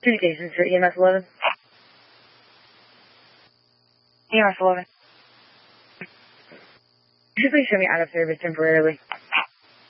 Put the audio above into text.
Communications for EMS 11. EMS 11. Could you please show me out of service temporarily?